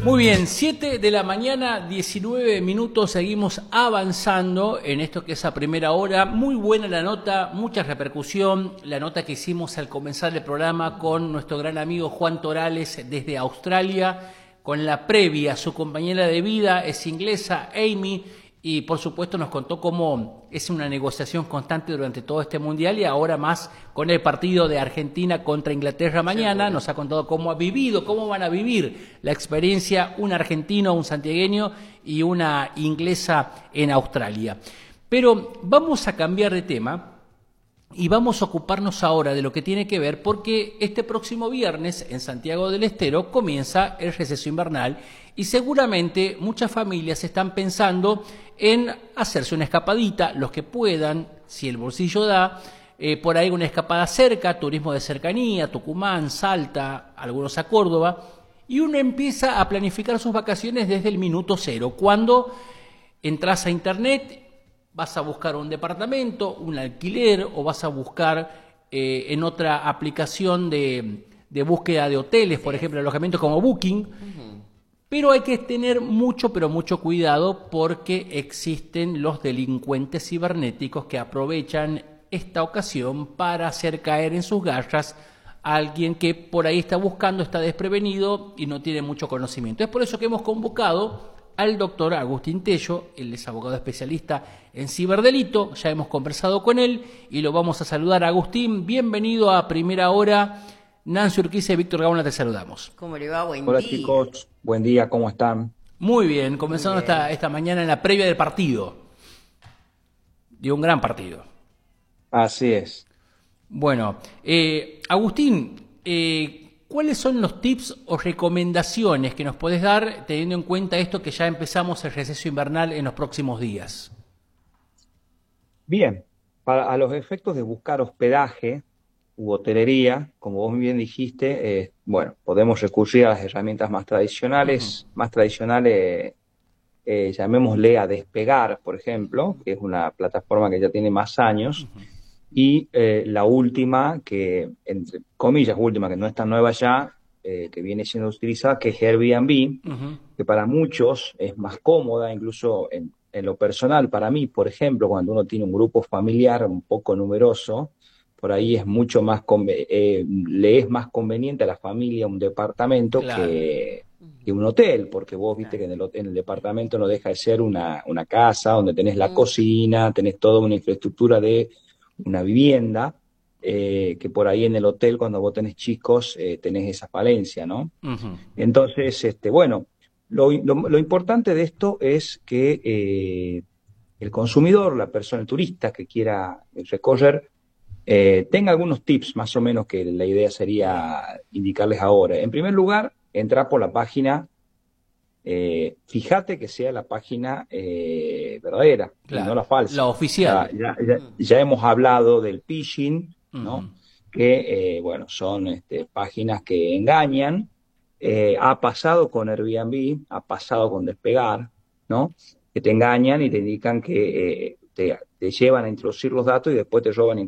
Muy bien, 7 de la mañana, 19 minutos, seguimos avanzando en esto que es a primera hora. Muy buena la nota, mucha repercusión, la nota que hicimos al comenzar el programa con nuestro gran amigo Juan Torales desde Australia, con la previa, su compañera de vida es inglesa, Amy, y por supuesto nos contó cómo es una negociación constante durante todo este mundial y ahora más con el partido de Argentina contra Inglaterra mañana. Nos ha contado cómo ha vivido, cómo van a vivir la experiencia un argentino, un santiagueño y una inglesa en Australia. Pero vamos a cambiar de tema y vamos a ocuparnos ahora de lo que tiene que ver porque este próximo viernes en Santiago del Estero comienza el receso invernal y seguramente muchas familias están pensando en hacerse una escapadita, los que puedan, si el bolsillo da, por ahí una escapada cerca, turismo de cercanía, Tucumán, Salta, algunos a Córdoba, y uno empieza a planificar sus vacaciones desde el minuto cero, cuando entras a internet, vas a buscar un departamento, un alquiler o vas a buscar en otra aplicación de búsqueda de hoteles, por ejemplo, alojamientos como Booking. Pero hay que tener mucho, pero mucho cuidado porque existen los delincuentes cibernéticos que aprovechan esta ocasión para hacer caer en sus garras a alguien que por ahí está buscando, está desprevenido y no tiene mucho conocimiento. Es por eso que hemos convocado al doctor Agustín Tello, él es abogado especialista en ciberdelito, ya hemos conversado con él y lo vamos a saludar. Agustín, bienvenido a Primera Hora. Nancy Urquiza y Víctor Gauna te saludamos. ¿Cómo le va? Buen día. Hola chicos, buen día, ¿cómo están? Muy bien, comenzando esta mañana en la previa del partido, de un gran partido. Así es. Bueno, Agustín, ¿cuáles son los tips o recomendaciones que nos podés dar teniendo en cuenta esto que ya empezamos el receso invernal en los próximos días? Bien, a los efectos de buscar hospedaje u hotelería, como vos bien dijiste, bueno, podemos recurrir a las herramientas más tradicionales, llamémosle a Despegar, por ejemplo, que es una plataforma que ya tiene más años, y la última, que entre comillas última, que no es tan nueva ya, que viene siendo utilizada, que es Airbnb, que para muchos es más cómoda, incluso en lo personal, para mí, por ejemplo, cuando uno tiene un grupo familiar un poco numeroso, por ahí es mucho más, le es más conveniente a la familia un departamento que un hotel, porque vos viste que en el departamento no deja de ser una casa donde tenés la cocina, tenés toda una infraestructura de una vivienda, que por ahí en el hotel cuando vos tenés chicos tenés esa falencia, ¿no? Entonces, bueno, lo importante de esto es que el consumidor, la persona, el turista que quiera recorrer, tenga algunos tips más o menos que la idea sería indicarles ahora. En primer lugar, entrar por la página, fíjate que sea la página verdadera, y no la falsa. La oficial. Ya hemos hablado del phishing, ¿no? Que, bueno, son páginas que engañan. Ha pasado con Airbnb, ha pasado con Despegar, ¿no? Que te engañan y te indican que te llevan a introducir los datos y después te roban